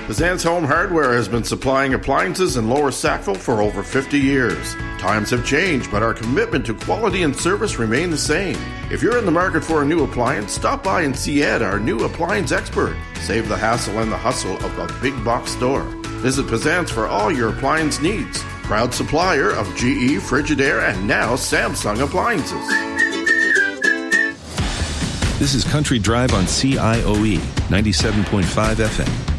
Pazant's Home Hardware has been supplying appliances in Lower Sackville for over 50 years. Times have changed, but our commitment to quality and service remain the same. If you're in the market for a new appliance, stop by and see Ed, our new appliance expert. Save the hassle and the hustle of a big box store. Visit Pazant's for all your appliance needs. Proud supplier of GE, Frigidaire, and now Samsung appliances. This is Country Drive on CIOE 97.5 FM.